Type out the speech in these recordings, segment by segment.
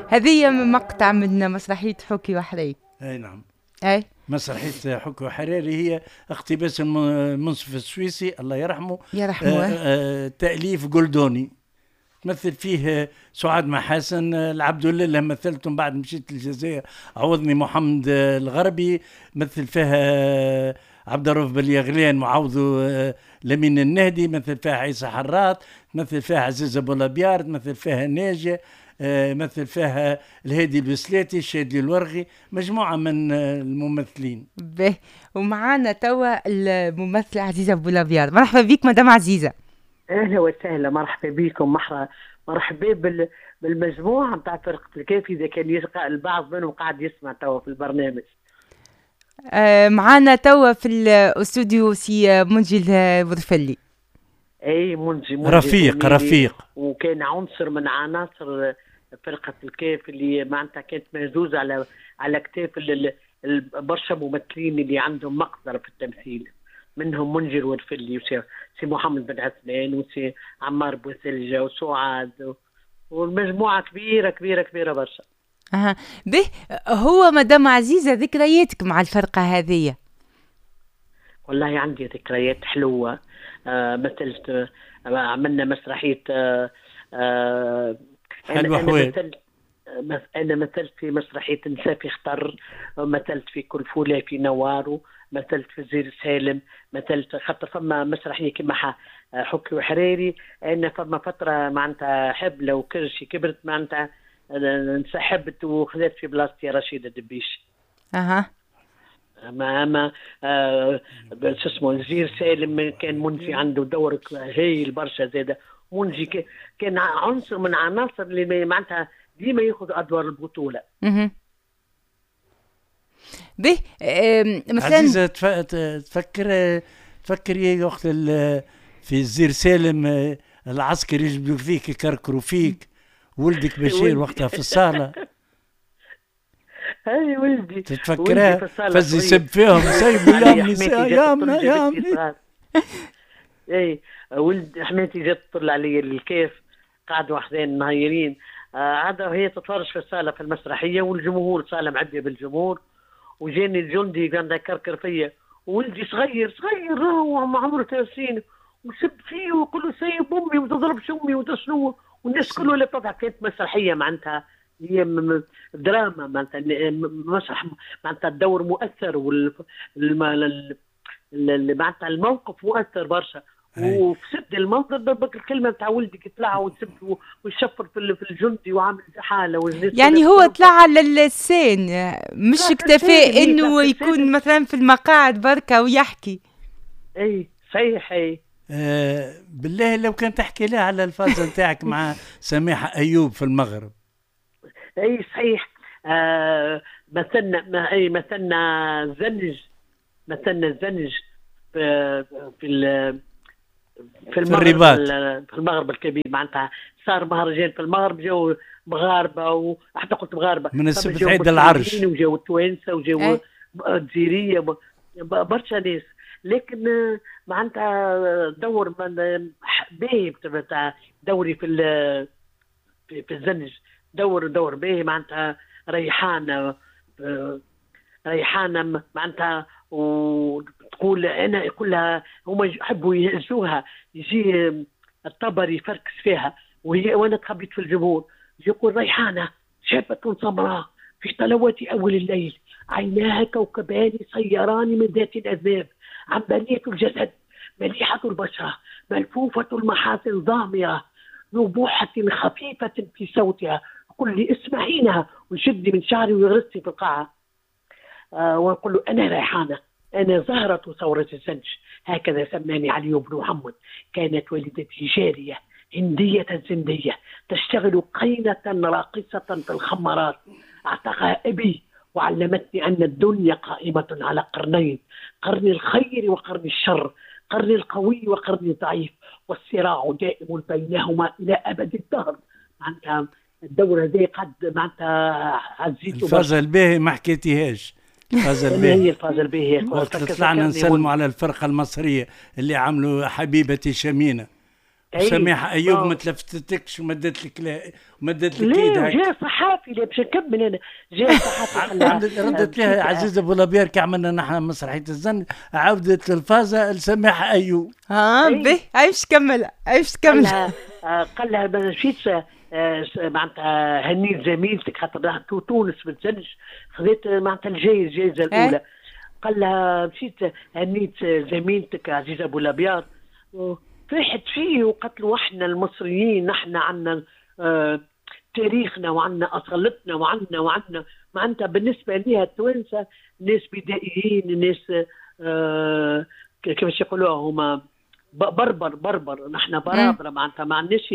هذه من مقطع من مسرحية حكي وحري. اي نعم. اي مسرحية حكي وحراري هي اقتباس المنصف السويسي الله يرحمه. يرحمه. تأليف جولدوني. مثل فيه سعاد محاسن، العبد لله مثلتم بعد مشيت الجزائر، عوضني محمد الغربي، مثل فيها عبد الرؤوف بليغلين معوضه لمين النهدي، مثل فيها عيسى حرات، مثل فيها عزيز ابو الابيار، مثل فيها ناجي، مثل فيها الهادي البسلاتي، الشادي الورغي، مجموعة من الممثلين. به ومعانا توا الممثلة عزيزة ابو الابيار. مرحبا بك مدام عزيزة. اهلا وسهلا، مرحبا بكم. مرحبا بالمجموعه نتاع فرقه الكافي، اذا كان يلقى البعض منهم قاعد يسمع توا في البرنامج. معانا توا في الاستوديو سي منجي البرفلي. اي منجي رفيق وكان عنصر من عناصر فرقه الكاف اللي معناتها كانت مهزوزه على كتاف برشا ممثلين اللي عندهم مقدره في التمثيل، منهم منجي الورفلي وسي محمد بن عثمان وسي عمار بوثلجة وسعاد، والمجموعة كبيرة كبيرة كبيرة برشا. به هو مدام عزيزة ذكرياتك مع الفرقة هذه؟ والله عندي ذكريات حلوة. مثلت، عملنا مسرحية أنا مثلت في مسرحية نسافي اختر، مثلت في كل فولة في نوارو، مثلت في زير سالم، مثلت خاطر فما مسرحية كما حكي وحراري. أنا فما فترة معناتها حبلة وكرشي كبرت معناتها انسحبت وخذت في بلاصتي رشيدة دبيش. ما شو اسمه زير سالم كان منجي عنده دور هايل برشا زاده. منجي كان عنصر من عناصر اللي معناتها ديما ياخذ ادوار البطوله. به مثلا عزيزة تفكر يا اخت في زير سالم العسكر يجبدوا فيك يكركروا فيك، ولدك بشير وقتها في الصاله. هاي ولدي تتفكرها فز يسب فيهم سيبوا يا امي. اي ولد حماتي جات تطلع علي للكيف، قعدوا وحدين مهيرين، عادة هي تتفرج في الصالة في المسرحية والجمهور صالة معدية بالجمهور، وجاني الجندي قاعد يكركر فيا، وولدي صغير هو عمره 3 سنين وسب فيه ويقول له سيب امي وما تضربش امي وتشنو، والناس كلها اللي طبعا كانت مسرحية معناتها هي دراما معناتها مسرح معناتها الدور مؤثر معناتها الموقف مؤثر برشا. وفي سد المنظر ضربك الكلمه بتاع ولدك طلع وتسب ويشفر في الجندي وعامل حاله، يعني هو طلع على اللسان مش اكتفى انه يكون مثلا في المقاعد بركه ويحكي. اي صحيح. اي بالله لو كان تحكي لها على الفازه نتاعك مع سميحه ايوب في المغرب. اي صحيح. مثلنا الزنج في الرباط في المغرب الكبير، معناتها صار مهرجان في المغرب، جو مغاربه وحتى قلت مغاربه من السبت عيد العرش، وجو توانسه وجو جزيريه برشا ناس، لكن معناتها دور من باهي بتاع دوري في الزنج، دور باهي معناتها ريحانه معناتها، وتقول انا كلها هما يحبوا يهزوها، يجي الطبر يفركس فيها وانا تخبيت في الجمهور، يقول ريحانه شابه سمراء في طلوات اول الليل، عيناها كوكبان سيران من ذات الاذناب، عنبريه الجسد مليحه البشره ملفوفه المحاسن ضاميه نبوحه خفيفه في صوتها، قل لي اسمعينها، ويشدني من شعري ويغرسني في القاعه. ويقول له أنا ريحانة، أنا زهرة ثورة الزنج، هكذا سماني علي بن محمد. كانت والدتي جارية هندية زندية تشتغل قينة راقصة في الخمرات، أعتقها أبي وعلمتني أن الدنيا قائمة على قرنين، قرن الخير وقرن الشر، قرن القوي وقرن الضعيف، والصراع دائم بينهما إلى أبد الدهر. معناتها الدورة دي قد معناتها عزيزته الفازة الباهي ما حكيتيهاش. هي الفازة الباهي وقت طلعنا نسلموا على الفرقة المصرية اللي عملوا حبيبتي شمينة، سميحة أيوب ما تلفتتكش ومدت لك لا جاء صحافي لا باش نكمل أنا جاء صحافي ردت لها عزيزة بولابير كي عملنا نحن مسرحية الزن عودت للفازة لسميحة أيوب به عايش كمل قال لها ما مشيتش معناتها هنيت زميلتك خاطر تونس ما تزنج خذيت معناتها الجائزة الأولى قال لها مشيت هنيت زميلتك عزيزة بولابيار فرحت فيه وقالت له احنا المصريين نحن عندنا تاريخنا وعندنا اصالتنا وعندنا معناتها بالنسبه ليها التوانسه ناس بدائيين ناس كيفاش يقولوها هما بربر نحن برابره معناتها ما عندناش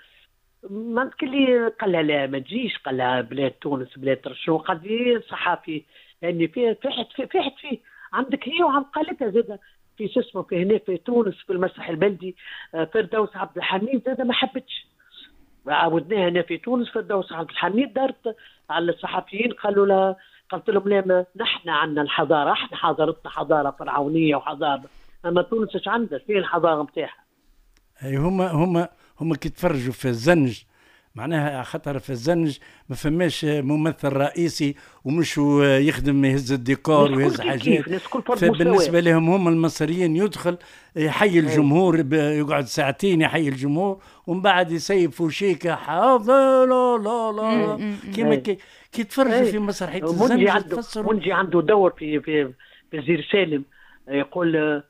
ما كلي قال لها لا ما تجيش قال لها بلاد تونس بلاد رشو قال صحافي يعني فيه فرحت فيه عندك هي وعند قالتها زاده في شو اسمه في هنا في تونس في المسرح البلدي فردوس عبد الحميد هذا ما حبتش عاودناها هنا في تونس فردوس عبد الحميد دارت على الصحفيين قالوا لها قلت لهم لا نحن عندنا الحضاره احنا حضارتنا حضاره فرعونيه وحضاره اما تونس ايش عندها فين الحضاره نتاعها. اي هما كي تفرجوا في الزنج معناها خطر في الزنج ما فماش ممثل رئيسي ومش يخدم يهز الديكور ويهز حاجات فبالنسبة لهم هم المصريين يدخل يحيي الجمهور يقعد ساعتين يحيي الجمهور ومن بعد يسيفوا شيكة حاضر لا كيما كي تفرجوا في مسرحية الزنج تفسروا منجي عنده دور في زير سالم يقول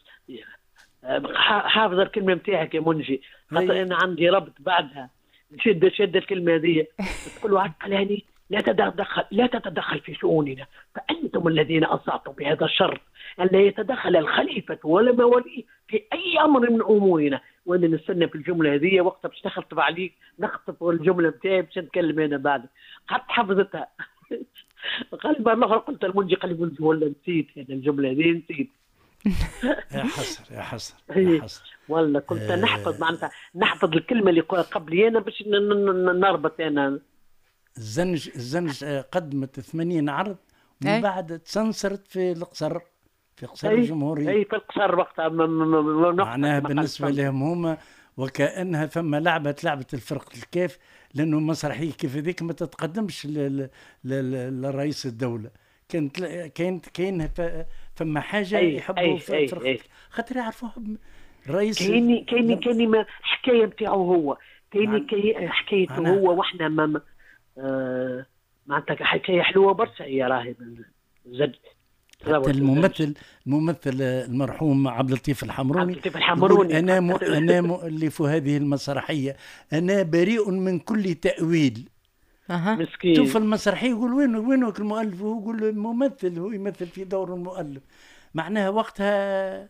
حافظ الكلمة نتاعك يا منجي خاطر أنا عندي ربط بعدها شد الكلمة هذه تقول له عقلاني لا تتدخل في شؤوننا فأنتم الذين أصعتم بهذا الشر أن لا يتدخل الخليفة ولا موليه في أي أمر من أمورنا وأنا نستنى في الجملة هذه وقتها باش نخطب عليك نخطب الجملة نتاعي باش نتكلم أنا بعد حتى حفظتها قال مرة قلت المنجي قال لي ولا نسيت هذه الجملة هذه نسيت يا حسر والله كنت نحفظ معناتها نحفظ الكلمة اللي قبلي أنا باش نربط أنا. الزنج قدمت 80 عرض من بعد تسنسرت في القصر الجمهورية في القصر وقتها معناها بالنسبة لهم هما وكأنها ثم لعبة الفرق الكيف لأنه مسرحية كيف هذيك ما تتقدمش لرئيس الدولة كاين ثم حاجة يحبوا في فرق خاطر يعرفوها الرئيس كايني ما حكاية نتاعو هو كايني حكايته هو واحنا معناتها حكاية حلوة برشا هي راهي زد حتى الممثل المرحوم عبد اللطيف الحمروني أنا مؤلف هذه المسرحية أنا بريء من كل تأويل مسكين شوف المسرحية يقول وينك المؤلف هو يقول الممثل هو يمثل في دور المؤلف معناها وقتها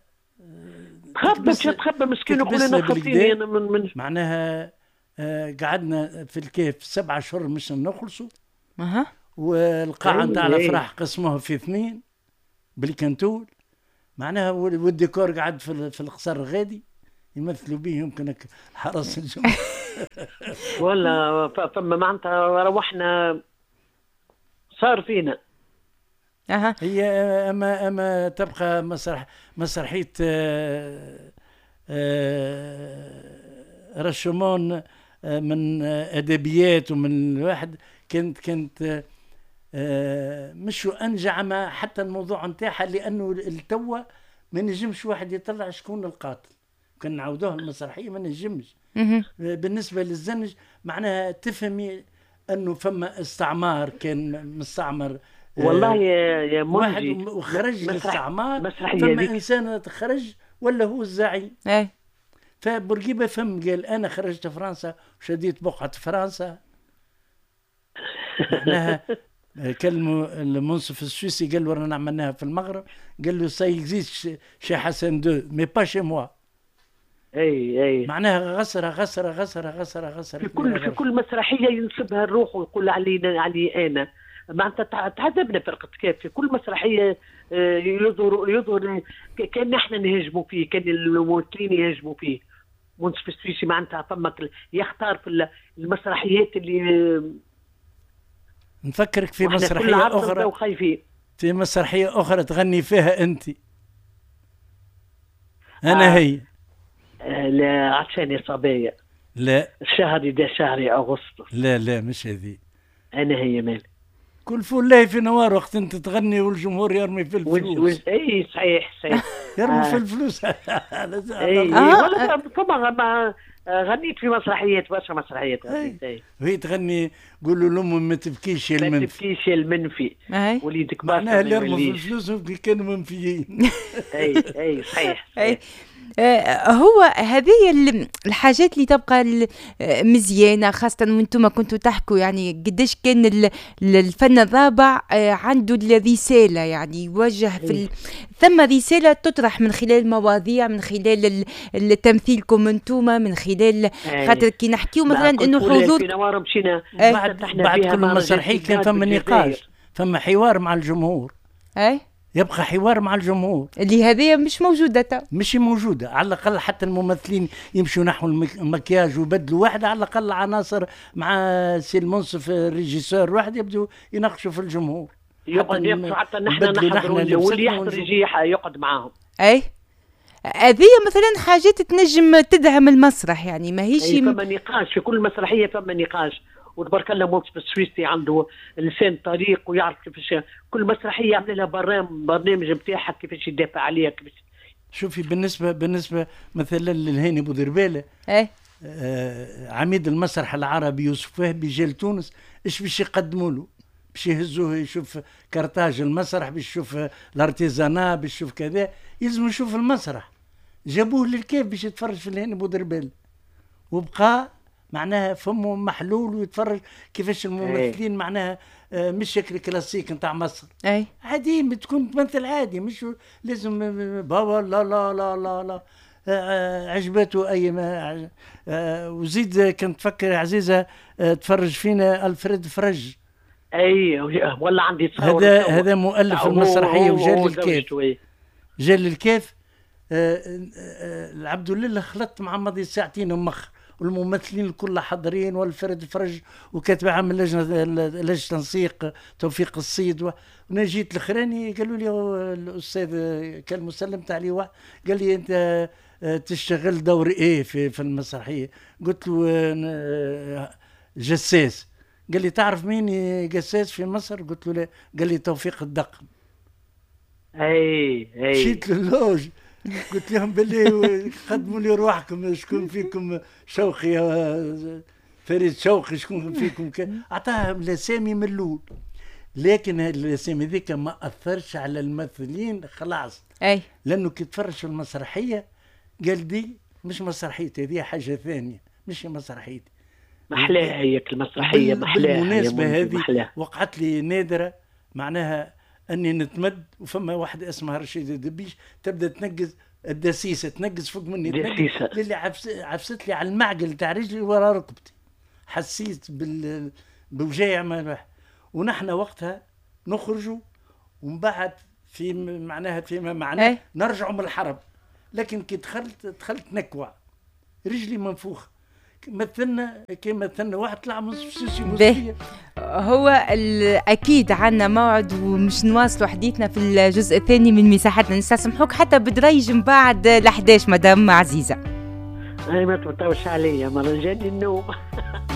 تخبى مسكين يقول أنا خطيني أنا من معناها قعدنا في الكيف 7 أشهر مش نخلصوا والقاعة نتاع الأفراح قسموها في 2 بالكنتول معناها والديكور قعد في القصر غادي يمثلوا به يمكنك حرس الجمهور ولا فما معناتها روحنا صار فينا هي أما تبقى مسرحية رشمون من أدبيات ومن الواحد كانت مش أنجع ما حتى الموضوع نتاعها لأنه التوى ما نجمش واحد يطلع شكون القاتل كان نعودوها المسرحية ما نجمش بالنسبة للزنج معناها تفهمي أنه فما استعمار كان مستعمر والله يا واحد وخرج الاستعمار فما إنسان خرج ولا هو الزعيم فبورقيبة فهم قال أنا خرجت فرنسا وشديت بقعة فرنسا معناها كلمة المنصف السويسي قال له رانا عملناها في المغرب قال له سيكزيست شي حسن دو مي با شي موا اي معناها غسرة في كل مسرحية ينسبها الروح ويقول علي أنا معناتها تعذبنا فرقة كيف في كل مسرحية يظهر كان نحن نهاجموا فيه كان الممثلين يهاجموا فيه منصف السويسي معناتها فمك يختار في المسرحيات اللي نفكرك في مسرحية أخرى في مسرحية أخرى تغني فيها أنت أنا هي لا عطشاني صبايا. لا الشهر ده شهر أغسطس. لا مش هذه. أنا هي مال كل فول في نوار وقت انت تغني والجمهور يرمي في الفلوس. اي صحيح يرمي في الفلوس. والله فما غنيت في مسرحيات برشا مسرحيات. وهي تغني قولوا لهم ما تبكيش يا المنفي. ما تبكيش يا المنفي وليدك معناها اللي يرموا في الفلوس كانوا منفيين. اي صحيح. هو هذه الحاجات اللي تبقى مزيانة، خاصة وانتم كنتوا تحكوا يعني قديش كان الفن الرابع عنده الرسالة، يعني يوجه في ثم رسالة تطرح من خلال مواضيع، من خلال تمثيلكم انتم، من خلال خاطر كي نحكيو مثلا انه حضور في نوار مشينا بعد كل مسرحية كان ثم نقاش، ثم حوار مع الجمهور. يبقى حوار مع الجمهور اللي هذه مش موجودة. مش موجودة على الأقل، حتى الممثلين يمشوا نحو المكياج ويبدلوا واحد على الأقل عناصر مع سي المنصف الريجيسور واحد يبدو يناقشوا في الجمهور. يقعد حتى نحن نحضروا واللي يحضر يجي يقعد معاهم. هذه مثلا حاجات تنجم تدعم المسرح، يعني ما هيش فما نقاش في كل مسرحية، فما نقاش. وتبارك الله منصف السويسي عنده لسان طريق ويعرف كيفاش كل مسرحيه يعمل لها برنامج نتاعها كيفاش يدافع عليها كيفاش. شوفي بالنسبه مثلا للهاني بودرباله عميد المسرح العربي يوسف وهبي جا لتونس، ايش باش يقدموا له؟ باش يهزوه يشوف كارتاج المسرح، باش يشوف الارتيزانا، باش يشوف كذا، يلزم يشوف المسرح. جابوه للكيف باش يتفرج في الهاني بودرباله، وبقى معناها فمه محلول ويتفرج كيفاش الممثلين معناها مش شكل كلاسيك نتاع مصر. عادي بتكون تمثل عادي، مش لازم بابا لا لا لا لا لا عجبته اي ما. وزيد كنت تفكر عزيزه تفرج فينا الفريد فرج. ولا عندي هذا مؤلف المسرحيه وجا للكيف. جا للكيف العبد لله خلطت مع ماضي ساعتين ومخ، والممثلين الكل حاضرين، والفرد فرج وكاتب عام لجنه تنسيق توفيق الصيد. وانا جيت الاخراني قالوا لي الاستاذ كان مسلم تاع لي واحد قال لي انت تشتغل دور ايه في المسرحيه؟ قلت له جساس. قال لي تعرف مين جساس في مصر؟ قلت له لا. قال لي توفيق الدقم. مشيت للوج قلت لهم بالله قدموا لي روحكم، شكون فيكم شوقي فريد شوقي، شكون فيكم اعطاهم الاسامي من الاول، لكن الاسامي ذيك ما اثرش على الممثلين خلاص. لانه كي تفرج في المسرحيه قال دي مش مسرحيتي، هذه حاجه ثانيه مش مسرحيتي. محلاها هيك المسرحيه، محلاها. بالمناسبه هذه وقعت لي نادره، معناها اني نتمد وفما واحد اسمها رشيده دبيش تبدا تنقز الدسيسه، تنقز فوق مني اللي عفست لي على المعقل تاع رجلي ورا ركبتي، حسيت بوجاع ونحن وقتها نخرجوا ومن بعد في معناها فيما معناه نرجعوا من الحرب، لكن كي دخلت نكوع رجلي منفوخه. مثلنا واحد طلع من سوسي موسيقية. هو أكيد عنا موعد ومش نواصلوا حديثنا في الجزء الثاني من مساحتنا، نستسمحوك حتى بدريج من بعد ال11 مدام عزيزة. ما تطوش عليا مرة جاني النوم.